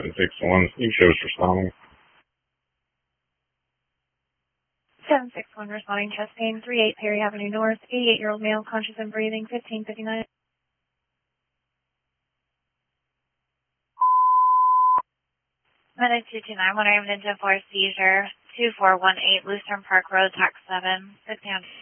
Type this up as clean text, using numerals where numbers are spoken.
761, you shows responding. 761 responding, chest pain, 38 Perry Avenue North, 88-year-old male, conscious and breathing, 1559. Minute 229, 1 Ninja 4 seizure, 2418 Lucerne Park Road, tax 7. Sit down.